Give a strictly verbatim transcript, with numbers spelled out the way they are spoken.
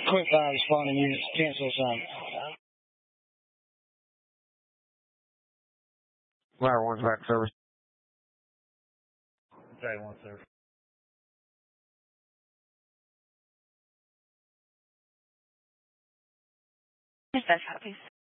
Quick uh, responding units, cancel some. Ladder one's back to service. J one, sir. Dispatch copies.